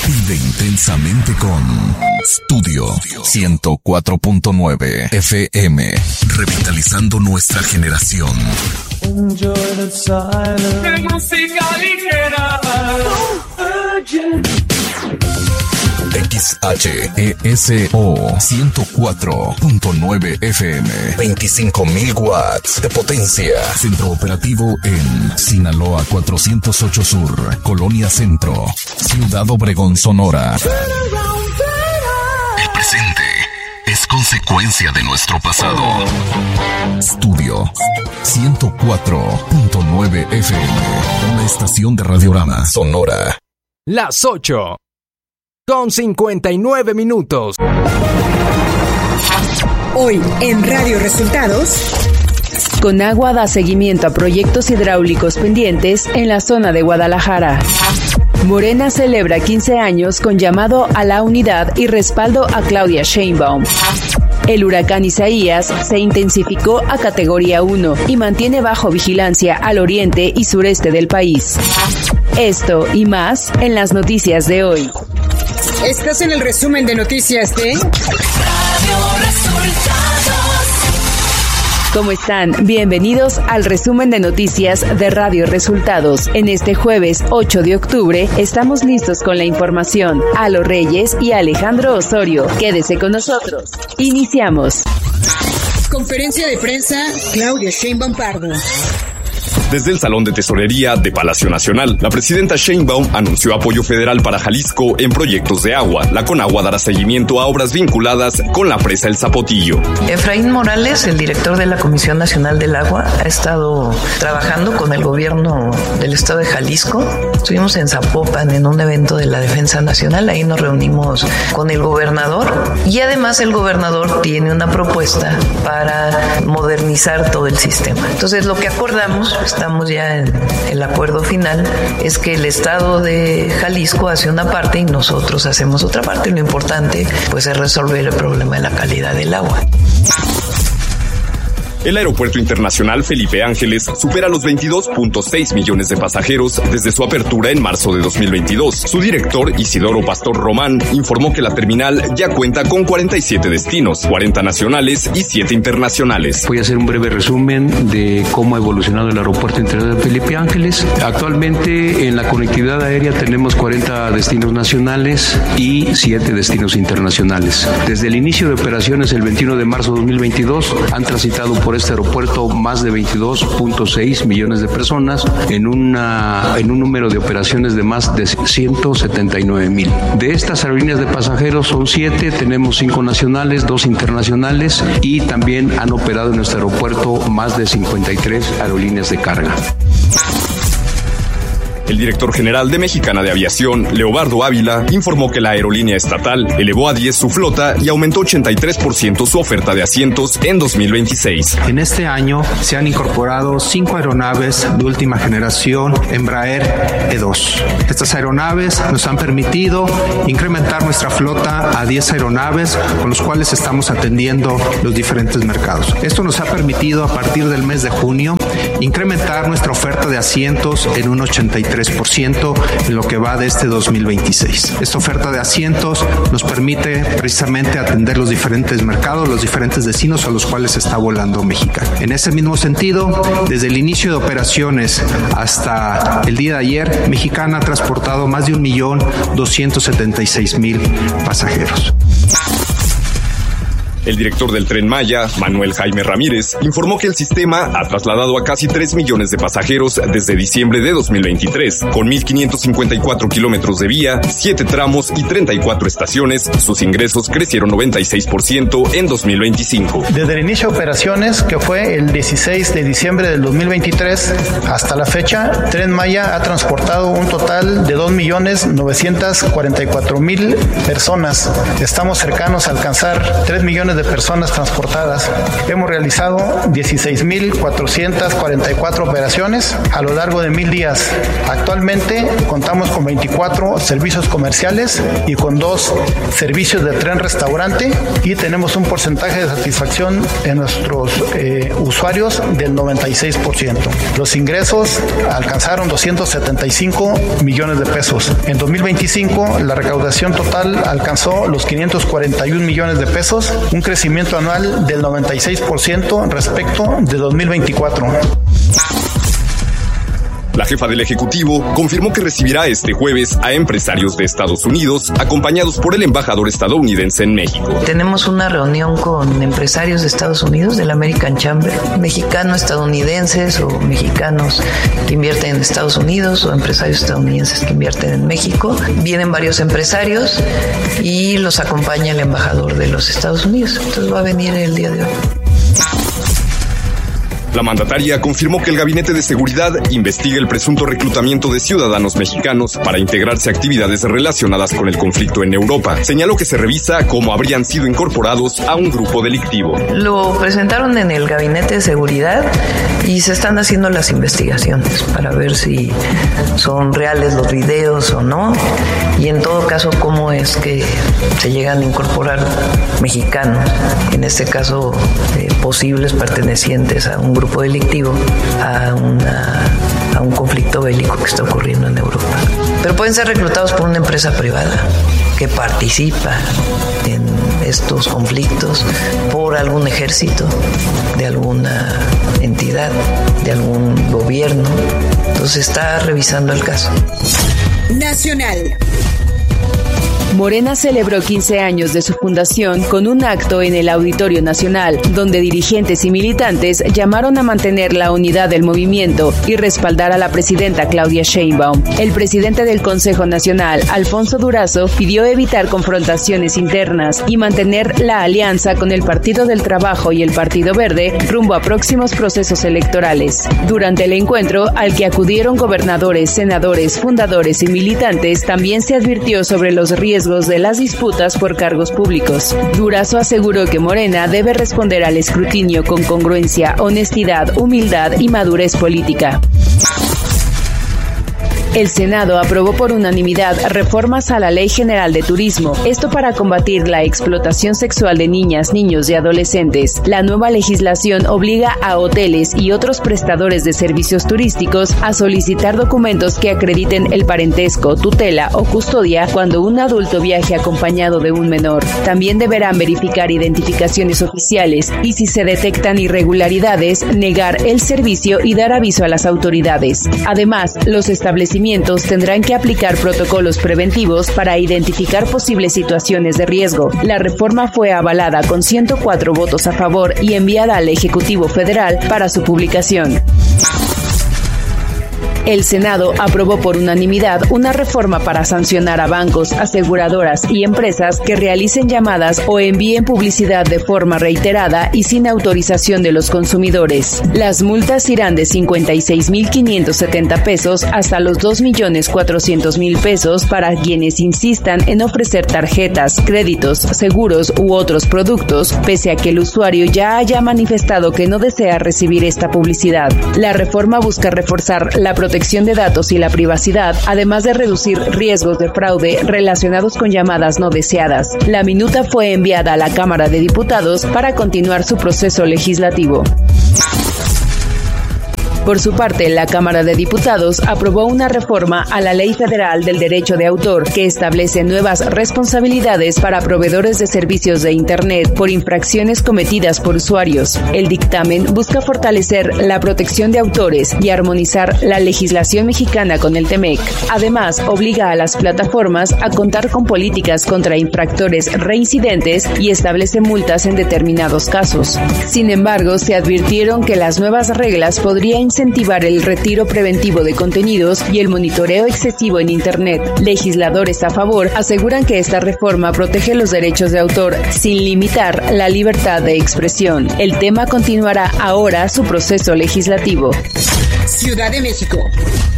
Vive intensamente con Studio 104.9 FM, revitalizando nuestra generación. Enjoy the silence. Música ligera. XHESO 104.9 FM, 25.000 watts de potencia. Centro operativo en Sinaloa 408 Sur, Colonia Centro, Ciudad Obregón, Sonora. El presente es consecuencia de nuestro pasado. Estudio 104.9 FM, una estación de Radiorama Sonora. Las 8:59. Hoy en Radio Resultados. Conagua da seguimiento a proyectos hidráulicos pendientes en la zona de Guadalajara. Morena celebra 15 años con llamado a la unidad y respaldo a Claudia Sheinbaum. El huracán Isaías se intensificó a categoría 1 y mantiene bajo vigilancia al oriente y sureste del país. Esto y más en las noticias de hoy. Estás en el resumen de noticias de Radio Resultados. ¿Cómo están? Bienvenidos al resumen de noticias de Radio Resultados. En este jueves 8 de octubre estamos listos con la información. Alo Reyes y Alejandro Osorio. Quédese con nosotros. Iniciamos. Conferencia de prensa, Claudia Sheinbaum Pardo. Desde el Salón de Tesorería de Palacio Nacional, la presidenta Sheinbaum anunció apoyo federal para Jalisco en proyectos de agua. La Conagua dará seguimiento a obras vinculadas con la presa El Zapotillo. Efraín Morales, el director de la Comisión Nacional del Agua, ha estado trabajando con el gobierno del estado de Jalisco. Estuvimos en Zapopan en un evento de la Defensa Nacional, ahí nos reunimos con el gobernador y además el gobernador tiene una propuesta para modernizar todo el sistema. Entonces lo que acordamos, estamos ya en el acuerdo final, es que el estado de Jalisco hace una parte y nosotros hacemos otra parte. Lo importante pues es resolver el problema de la calidad del agua. El Aeropuerto Internacional Felipe Ángeles supera los 22.6 millones de pasajeros desde su apertura en marzo de 2022. Su director, Isidoro Pastor Román, informó que la terminal ya cuenta con 47 destinos, 40 nacionales y 7 internacionales. Voy a hacer un breve resumen de cómo ha evolucionado el Aeropuerto Internacional Felipe Ángeles. Actualmente en la conectividad aérea tenemos 40 destinos nacionales y 7 destinos internacionales. Desde el inicio de operaciones el 21 de marzo de 2022 han transitado por este aeropuerto más de 22.6 millones de personas en un número de operaciones de más de 179,000. De estas aerolíneas de pasajeros son 7, tenemos 5 nacionales, 2 internacionales y también han operado en nuestro aeropuerto más de 53 aerolíneas de carga. El director general de Mexicana de Aviación, Leobardo Ávila, informó que la aerolínea estatal elevó a 10 su flota y aumentó 83% su oferta de asientos en 2026. En este año se han incorporado 5 aeronaves de última generación Embraer E2. Estas aeronaves nos han permitido incrementar nuestra flota a 10 aeronaves con los cuales estamos atendiendo los diferentes mercados. Esto nos ha permitido a partir del mes de junio incrementar nuestra oferta de asientos en un 83% en lo que va de este 2026. Esta oferta de asientos nos permite precisamente atender los diferentes mercados, los diferentes destinos a los cuales está volando Mexicana. En ese mismo sentido, desde el inicio de operaciones hasta el día de ayer, Mexicana ha transportado más de 1.276.000 pasajeros. El director del Tren Maya, Manuel Jaime Ramírez, informó que el sistema ha trasladado a casi 3 millones de pasajeros desde diciembre de 2023. Con 1.554 kilómetros de vía, 7 tramos y 34 estaciones, sus ingresos crecieron 96% en 2025. Desde el inicio de operaciones, que fue el 16 de diciembre del 2023, hasta la fecha, Tren Maya ha transportado un total de 2.944.000 personas. Estamos cercanos a alcanzar 3 millones millones de personas transportadas. Hemos realizado 16,444 operaciones a lo largo de 1,000 días. Actualmente contamos con 24 servicios comerciales y con 2 servicios de tren-restaurante y tenemos un porcentaje de satisfacción en nuestros usuarios del 96%. Los ingresos alcanzaron 275 millones de pesos. En 2025, la recaudación total alcanzó los 541 millones de pesos, un crecimiento anual del 96% respecto de 2024. La jefa del Ejecutivo confirmó que recibirá este jueves a empresarios de Estados Unidos, acompañados por el embajador estadounidense en México. Tenemos una reunión con empresarios de Estados Unidos, del American Chamber, mexicano-estadounidenses o mexicanos que invierten en Estados Unidos o empresarios estadounidenses que invierten en México. Vienen varios empresarios y los acompaña el embajador de los Estados Unidos. Entonces va a venir el día de hoy. La mandataria confirmó que el Gabinete de Seguridad investiga el presunto reclutamiento de ciudadanos mexicanos para integrarse a actividades relacionadas con el conflicto en Europa. Señaló que se revisa cómo habrían sido incorporados a un grupo delictivo. Lo presentaron en el Gabinete de Seguridad y se están haciendo las investigaciones para ver si son reales los videos o no, y en todo caso cómo es que se llegan a incorporar mexicanos, en este caso posibles pertenecientes a un grupo delictivo, a un conflicto bélico que está ocurriendo en Europa. Pero pueden ser reclutados por una empresa privada que participa en estos conflictos, por algún ejército, de alguna entidad, de algún gobierno. Entonces está revisando el caso. Nacional. Morena celebró 15 años de su fundación con un acto en el Auditorio Nacional, donde dirigentes y militantes llamaron a mantener la unidad del movimiento y respaldar a la presidenta Claudia Sheinbaum. El presidente del Consejo Nacional, Alfonso Durazo, pidió evitar confrontaciones internas y mantener la alianza con el Partido del Trabajo y el Partido Verde rumbo a próximos procesos electorales. Durante el encuentro, al que acudieron gobernadores, senadores, fundadores y militantes, también se advirtió sobre los riesgos de las disputas por cargos públicos. Durazo aseguró que Morena debe responder al escrutinio con congruencia, honestidad, humildad y madurez política. El Senado aprobó por unanimidad reformas a la Ley General de Turismo, esto para combatir la explotación sexual de niñas, niños y adolescentes. La nueva legislación obliga a hoteles y otros prestadores de servicios turísticos a solicitar documentos que acrediten el parentesco, tutela o custodia cuando un adulto viaje acompañado de un menor. También deberán verificar identificaciones oficiales y, si se detectan irregularidades, negar el servicio y dar aviso a las autoridades. Además, los establecimientos tendrán que aplicar protocolos preventivos para identificar posibles situaciones de riesgo. La reforma fue avalada con 104 votos a favor y enviada al Ejecutivo Federal para su publicación. El Senado aprobó por unanimidad una reforma para sancionar a bancos, aseguradoras y empresas que realicen llamadas o envíen publicidad de forma reiterada y sin autorización de los consumidores. Las multas irán de 56,570 pesos hasta los 2,400,000 pesos para quienes insistan en ofrecer tarjetas, créditos, seguros u otros productos, pese a que el usuario ya haya manifestado que no desea recibir esta publicidad. La reforma busca reforzar la protección de datos y la privacidad, además de reducir riesgos de fraude relacionados con llamadas no deseadas. La minuta fue enviada a la Cámara de Diputados para continuar su proceso legislativo. Por su parte, la Cámara de Diputados aprobó una reforma a la Ley Federal del Derecho de Autor que establece nuevas responsabilidades para proveedores de servicios de Internet por infracciones cometidas por usuarios. El dictamen busca fortalecer la protección de autores y armonizar la legislación mexicana con el TEMEC. Además, obliga a las plataformas a contar con políticas contra infractores reincidentes y establece multas en determinados casos. Sin embargo, se advirtieron que las nuevas reglas podrían incentivar el retiro preventivo de contenidos y el monitoreo excesivo en Internet. Legisladores a favor aseguran que esta reforma protege los derechos de autor sin limitar la libertad de expresión. El tema continuará ahora su proceso legislativo. Ciudad de México.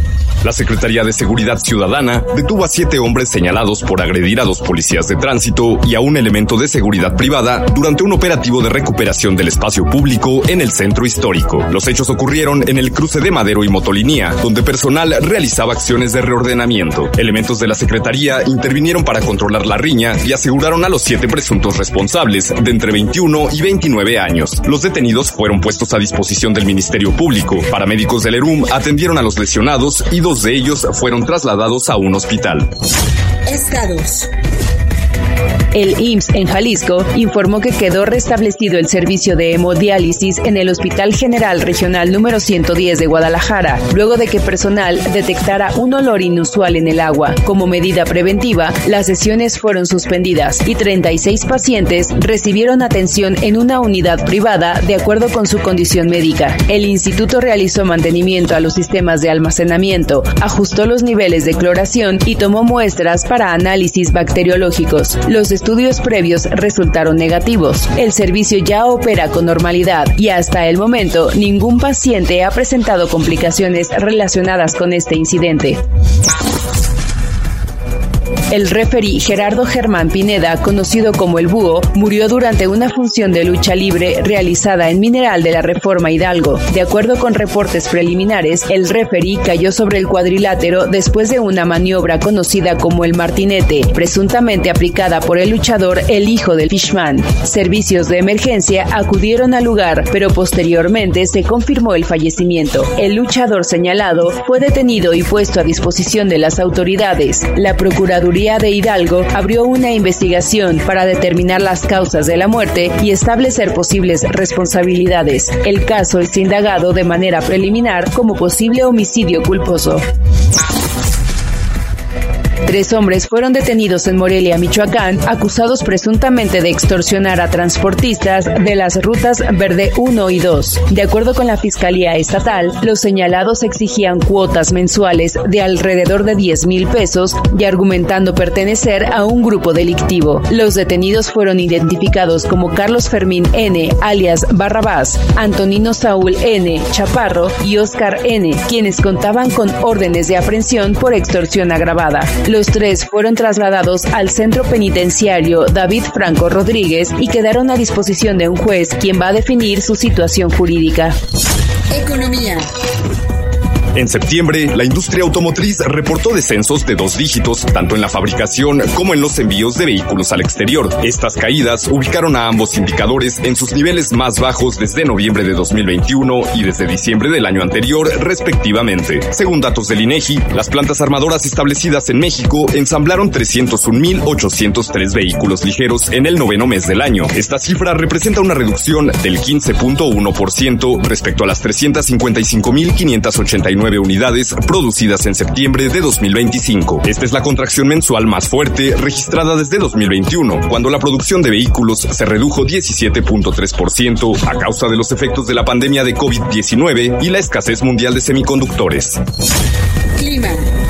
La Secretaría de Seguridad Ciudadana detuvo a 7 hombres señalados por agredir a 2 policías de tránsito y a un elemento de seguridad privada durante un operativo de recuperación del espacio público en el centro histórico. Los hechos ocurrieron en el cruce de Madero y Motolinía, donde personal realizaba acciones de reordenamiento. Elementos de la Secretaría intervinieron para controlar la riña y aseguraron a los 7 presuntos responsables de entre 21 y 29 años. Los detenidos fueron puestos a disposición del Ministerio Público. Paramédicos del ERUM atendieron a los lesionados y 2 de ellos fueron trasladados a un hospital. Estados. El IMSS en Jalisco informó que quedó restablecido el servicio de hemodiálisis en el Hospital General Regional número 110 de Guadalajara, luego de que personal detectara un olor inusual en el agua. Como medida preventiva, las sesiones fueron suspendidas y 36 pacientes recibieron atención en una unidad privada de acuerdo con su condición médica. El instituto realizó mantenimiento a los sistemas de almacenamiento, ajustó los niveles de cloración y tomó muestras para análisis bacteriológicos. Los estudios previos resultaron negativos. El servicio ya opera con normalidad y hasta el momento ningún paciente ha presentado complicaciones relacionadas con este incidente. El referí Gerardo Germán Pineda, conocido como El Búho, murió durante una función de lucha libre realizada en Mineral de la Reforma Hidalgo. De acuerdo con reportes preliminares, el referí cayó sobre el cuadrilátero después de una maniobra conocida como el martinete, presuntamente aplicada por el luchador El Hijo del Fishman. Servicios de emergencia acudieron al lugar, pero posteriormente se confirmó el fallecimiento. El luchador señalado fue detenido y puesto a disposición de las autoridades. La Procuraduría de Hidalgo abrió una investigación para determinar las causas de la muerte y establecer posibles responsabilidades. El caso es indagado de manera preliminar como posible homicidio culposo. 3 hombres fueron detenidos en Morelia, Michoacán, acusados presuntamente de extorsionar a transportistas de las rutas Verde 1 y 2. De acuerdo con la Fiscalía Estatal, los señalados exigían cuotas mensuales de alrededor de 10,000 pesos y argumentando pertenecer a un grupo delictivo. Los detenidos fueron identificados como Carlos Fermín N., alias Barrabás, Antonino Saúl N. Chaparro y Oscar N., quienes contaban con órdenes de aprehensión por extorsión agravada. Los 3 fueron trasladados al centro penitenciario David Franco Rodríguez y quedaron a disposición de un juez quien va a definir su situación jurídica. Economía. En septiembre, la industria automotriz reportó descensos de 2 dígitos, tanto en la fabricación como en los envíos de vehículos al exterior. Estas caídas ubicaron a ambos indicadores en sus niveles más bajos desde noviembre de 2021 y desde diciembre del año anterior, respectivamente. Según datos del INEGI, las plantas armadoras establecidas en México ensamblaron 301,803 vehículos ligeros en el 9º mes del año. Esta cifra representa una reducción del 15.1% respecto a las 355,589 unidades producidas en septiembre de 2025. Esta es la contracción mensual más fuerte registrada desde 2021, cuando la producción de vehículos se redujo 17.3% a causa de los efectos de la pandemia de COVID-19 y la escasez mundial de semiconductores. Clima.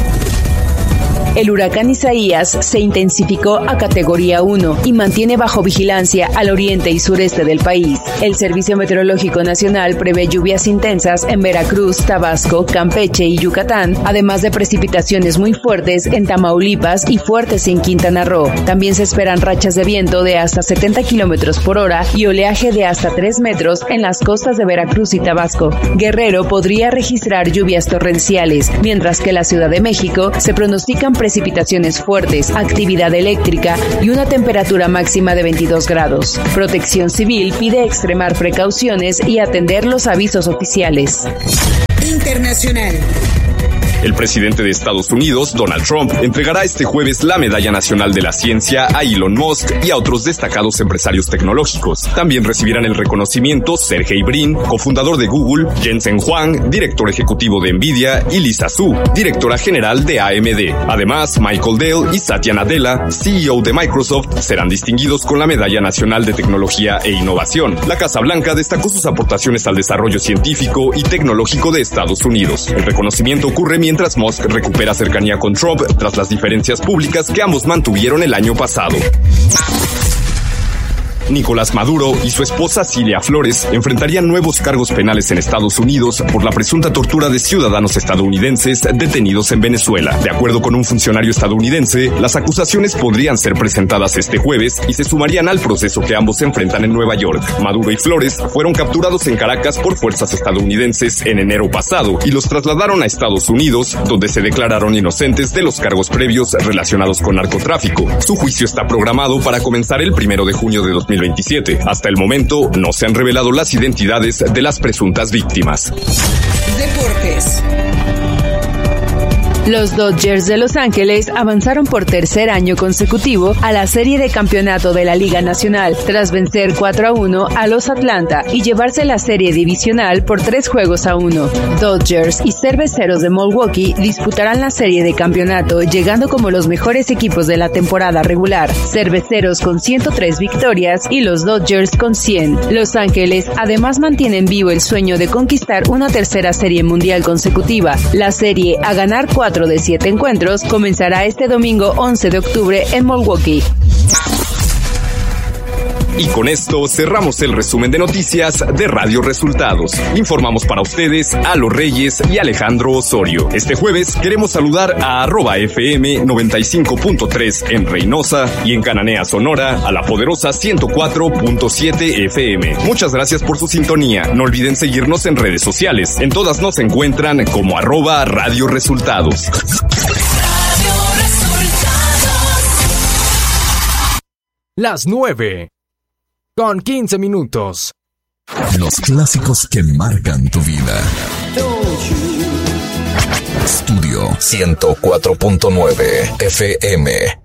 El huracán Isaías se intensificó a categoría 1 y mantiene bajo vigilancia al oriente y sureste del país. El Servicio Meteorológico Nacional prevé lluvias intensas en Veracruz, Tabasco, Campeche y Yucatán, además de precipitaciones muy fuertes en Tamaulipas y fuertes en Quintana Roo. También se esperan rachas de viento de hasta 70 kilómetros por hora y oleaje de hasta 3 metros en las costas de Veracruz y Tabasco. Guerrero podría registrar lluvias torrenciales, mientras que la Ciudad de México se pronostican precipitaciones fuertes, actividad eléctrica y una temperatura máxima de 22 grados. Protección Civil pide extremar precauciones y atender los avisos oficiales. Internacional. El presidente de Estados Unidos, Donald Trump, entregará este jueves la Medalla Nacional de la Ciencia a Elon Musk y a otros destacados empresarios tecnológicos. También recibirán el reconocimiento Sergey Brin, cofundador de Google, Jensen Huang, director ejecutivo de Nvidia, y Lisa Su, directora general de AMD. Además, Michael Dell y Satya Nadella, CEO de Microsoft, serán distinguidos con la Medalla Nacional de Tecnología e Innovación. La Casa Blanca destacó sus aportaciones al desarrollo científico y tecnológico de Estados Unidos. El reconocimiento ocurre mientras Musk recupera cercanía con Trump tras las diferencias públicas que ambos mantuvieron el año pasado. Nicolás Maduro y su esposa Cilia Flores enfrentarían nuevos cargos penales en Estados Unidos por la presunta tortura de ciudadanos estadounidenses detenidos en Venezuela. De acuerdo con un funcionario estadounidense, las acusaciones podrían ser presentadas este jueves y se sumarían al proceso que ambos enfrentan en Nueva York. Maduro y Flores fueron capturados en Caracas por fuerzas estadounidenses en enero pasado y los trasladaron a Estados Unidos, donde se declararon inocentes de los cargos previos relacionados con narcotráfico. Su juicio está programado para comenzar el 1 de junio de 2027. Hasta el momento no se han revelado las identidades de las presuntas víctimas. Deportes. Los Dodgers de Los Ángeles avanzaron por tercer año consecutivo a la serie de campeonato de la Liga Nacional, tras vencer 4-1 a los Atlanta y llevarse la serie divisional por 3-1. Dodgers y Cerveceros de Milwaukee disputarán la serie de campeonato, llegando como los mejores equipos de la temporada regular. Cerveceros con 103 victorias y los Dodgers con 100. Los Ángeles además mantienen vivo el sueño de conquistar una tercera serie mundial consecutiva. La serie a ganar 4 de 7 encuentros comenzará este domingo 11 de octubre en Milwaukee. Y con esto cerramos el resumen de noticias de Radio Resultados. Informamos para ustedes a Los Reyes y Alejandro Osorio. Este jueves queremos saludar a @FM 95.3 en Reynosa y en Cananea, Sonora, a la poderosa 104.7 FM. Muchas gracias por su sintonía. No olviden seguirnos en redes sociales. En todas nos encuentran como @Radio Resultados. Las 9:15. Los clásicos que marcan tu vida. Estudio 104.9 FM.